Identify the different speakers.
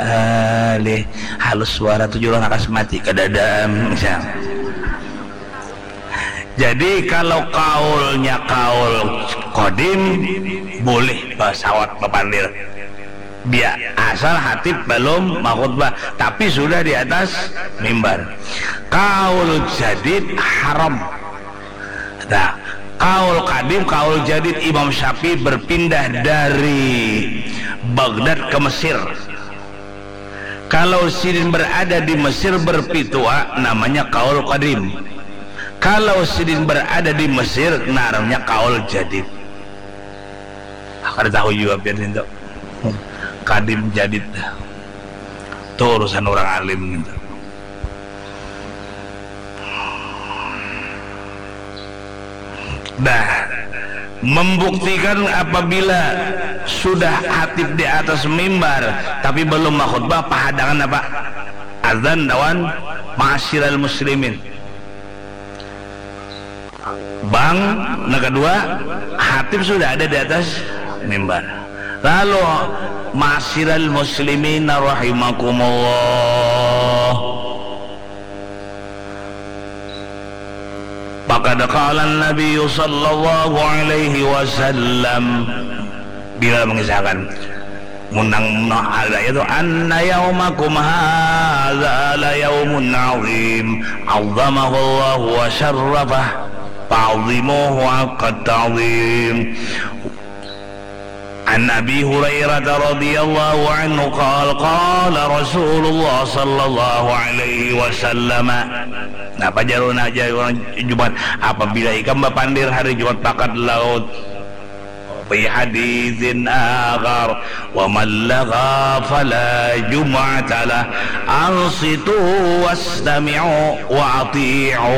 Speaker 1: halih, halus suara tujuh orang akas mati kadadam misal. Jadi kalau kaulnya kaul qadim boleh pesawat pepandir dia asal hatib belum khutbah tapi sudah di atas mimbar. Kaul jadid haram. Nah, kaul qadim, kaul jadid Imam Syafi'i berpindah dari Baghdad ke Mesir. Kalau Sidin berada di Mesir berpitua namanya kaul qadim. Kalau Sidin berada di Mesir namanya kaul jadid. Akan tahu juga biar itu qadim jadid itu urusan orang alim gitu. Nah, membuktikan apabila sudah hatib di atas mimbar tapi belum khutbah pahadangan apa? Azan dawan ma'asyiral muslimin. Bang, nah kedua hatib sudah ada di atas mimbar. Lalu ma'asyiral muslimin rahimakumullah. Faqad qala an-nabiy sallallahu alaihi wasallam bila mengisahkan munang ayat itu anna yaumakum hadza la yaumun azim 'azzamahu Allah wa syarrafah fa'azimuhu haqqa ta'zim. An Abi Hurairah radhiyallahu anhu qala qala Rasulullah sallallahu alaihi wasallam. Nah, pajarun aja orang Jumat apabila ikam bapandir hari Jumat pakat laut fi haditsin akhar wa man lagha fala jum'ata lah ansitu wastami'u wa ati'u